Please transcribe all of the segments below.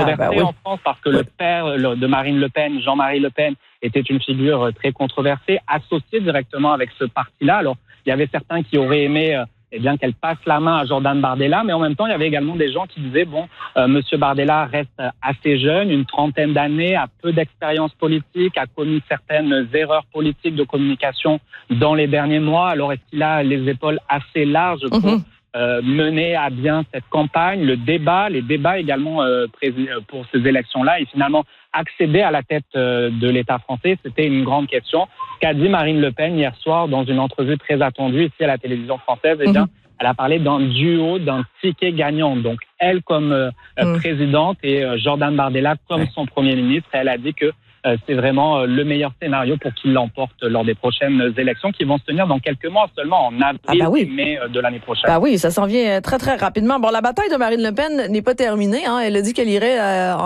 controversée en France parce que le père de Marine Le Pen, Jean-Marie Le Pen, était une figure très controversée, associée directement avec ce parti-là. Alors, il y avait certains qui auraient aimé qu'elle passe la main à Jordan Bardella, mais en même temps, il y avait également des gens qui disaient, Monsieur Bardella reste assez jeune, une trentaine d'années, a peu d'expérience politique, a commis certaines erreurs politiques de communication dans les derniers mois, alors est-ce qu'il a les épaules assez larges pour mener à bien cette campagne, les débats également pour ces élections-là, et finalement accéder à la tête de l'État français, c'était une grande question. Qu'a dit Marine Le Pen hier soir dans une entrevue très attendue ici à la télévision française? Eh bien, elle a parlé d'un duo, d'un ticket gagnant. Donc, elle comme présidente et Jordan Bardella comme son Premier ministre. Elle a dit que c'est vraiment le meilleur scénario pour qu'il l'emporte lors des prochaines élections qui vont se tenir dans quelques mois seulement, en avril et mai de l'année prochaine. Ben oui, ça s'en vient très, très rapidement. Bon, la bataille de Marine Le Pen n'est pas terminée. Hein. Elle a dit qu'elle irait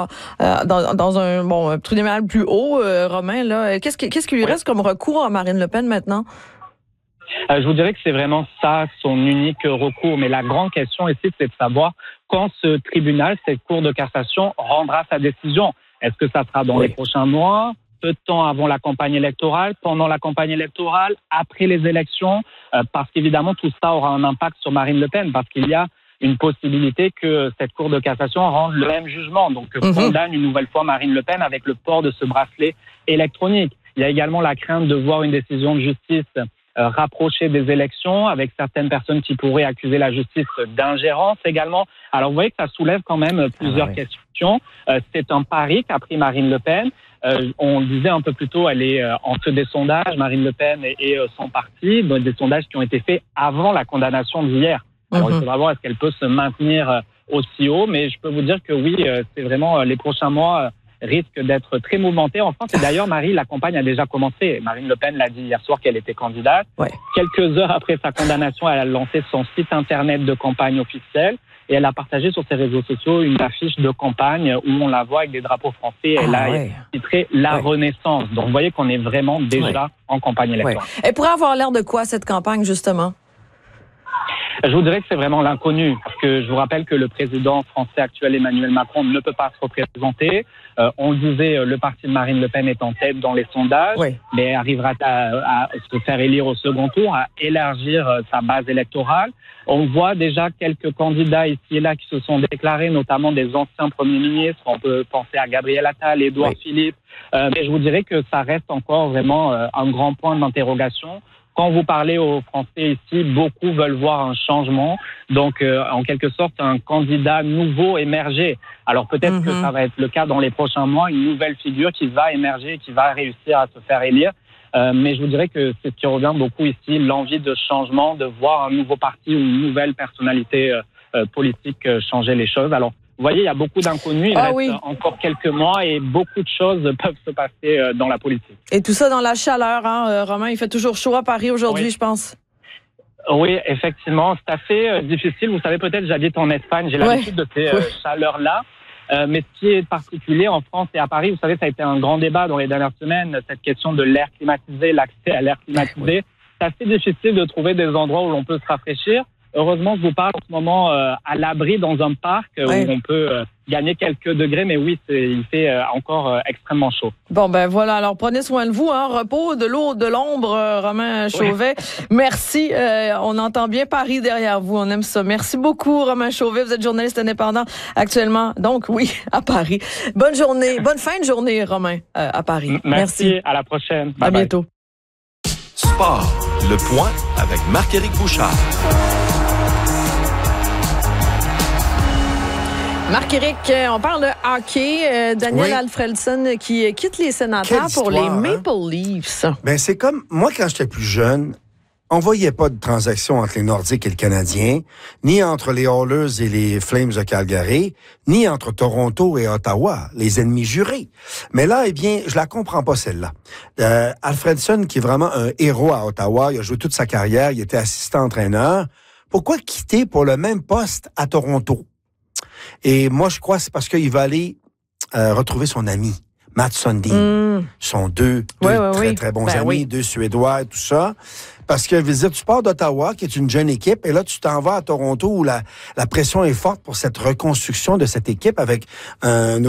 dans un tribunal plus haut, Romain. Là. Qu'est-ce qui lui reste comme recours à Marine Le Pen maintenant? Je vous dirais que c'est vraiment ça, son unique recours. Mais la grande question ici, c'est de savoir quand ce tribunal, cette cour de cassation, rendra sa décision. Est-ce que ça sera dans les prochains mois, peu de temps avant la campagne électorale, pendant la campagne électorale, après les élections? Parce qu'évidemment, tout ça aura un impact sur Marine Le Pen, parce qu'il y a une possibilité que cette cour de cassation rende le même jugement, donc condamne une nouvelle fois Marine Le Pen avec le port de ce bracelet électronique. Il y a également la crainte de voir une décision de justice rapprocher des élections, avec certaines personnes qui pourraient accuser la justice d'ingérence également. Alors vous voyez que ça soulève quand même plusieurs questions. C'est un pari qu'a pris Marine Le Pen. On le disait un peu plus tôt, elle est en feu des sondages, Marine Le Pen et son parti, des sondages qui ont été faits avant la condamnation d'hier. Alors il faudra voir est-ce qu'elle peut se maintenir aussi haut, mais je peux vous dire que oui, c'est vraiment les prochains mois risque d'être très mouvementé en France. Et d'ailleurs, la campagne a déjà commencé. Marine Le Pen l'a dit hier soir qu'elle était candidate. Quelques heures après sa condamnation, elle a lancé son site internet de campagne officiel et elle a partagé sur ses réseaux sociaux une affiche de campagne où on la voit avec des drapeaux français. Elle a titré La Renaissance. Donc, vous voyez qu'on est vraiment déjà en campagne électorale. Elle pourrait avoir l'air de quoi, cette campagne, justement? Je vous dirais que c'est vraiment l'inconnu, parce que je vous rappelle que le président français actuel, Emmanuel Macron, ne peut pas se représenter. On le disait, le parti de Marine Le Pen est en tête dans les sondages, mais arrivera à se faire élire au second tour, à élargir sa base électorale. On voit déjà quelques candidats ici et là qui se sont déclarés, notamment des anciens premiers ministres. On peut penser à Gabriel Attal, Édouard Philippe. Mais je vous dirais que ça reste encore vraiment un grand point d'interrogation. Quand vous parlez aux Français ici, beaucoup veulent voir un changement. Donc, en quelque sorte, un candidat nouveau émerger. Alors, peut-être que ça va être le cas dans les prochains mois, une nouvelle figure qui va émerger, qui va réussir à se faire élire. Mais je vous dirais que c'est ce qui revient beaucoup ici, l'envie de changement, de voir un nouveau parti ou une nouvelle personnalité politique changer les choses. Alors, vous voyez, il y a beaucoup d'inconnus. Il reste encore quelques mois et beaucoup de choses peuvent se passer dans la politique. Et tout ça dans la chaleur, hein, Romain? Il fait toujours chaud à Paris aujourd'hui, je pense. Oui, effectivement. C'est assez difficile. Vous savez, peut-être, j'habite en Espagne. J'ai l'habitude de ces chaleurs-là. Mais ce qui est particulier en France et à Paris, vous savez, ça a été un grand débat dans les dernières semaines, cette question de l'air climatisé, l'accès à l'air climatisé. C'est assez difficile de trouver des endroits où l'on peut se rafraîchir. Heureusement, je vous parle en ce moment à l'abri dans un parc où on peut gagner quelques degrés, mais oui, il fait encore extrêmement chaud. Bon, ben voilà, alors prenez soin de vous, hein, repos, de l'eau, de l'ombre, Romain Chauvet. Merci, on entend bien Paris derrière vous, on aime ça. Merci beaucoup, Romain Chauvet, vous êtes journaliste indépendant actuellement, donc oui, à Paris. Bonne journée, bonne fin de journée, Romain, à Paris. Merci, à la prochaine. À bientôt. Sport, le point avec Marc-Éric Bouchard. Marc-Éric, on parle de hockey. Daniel Alfredsson qui quitte les Sénateurs pour les Maple Leafs. Ben c'est comme, moi quand j'étais plus jeune, on voyait pas de transaction entre les Nordiques et le Canadien, ni entre les Oilers et les Flames de Calgary, ni entre Toronto et Ottawa, les ennemis jurés. Mais là, eh bien, je la comprends pas celle-là. Alfredsson, qui est vraiment un héros à Ottawa, il a joué toute sa carrière, il était assistant-entraîneur. Pourquoi quitter pour le même poste à Toronto? Et moi, je crois que c'est parce qu'il va aller retrouver son ami, Matt Sundin. Sont deux très bons amis, deux Suédois et tout ça. Parce que, je veux dire, tu pars d'Ottawa, qui est une jeune équipe, et là, tu t'en vas à Toronto, où la pression est forte pour cette reconstruction de cette équipe avec un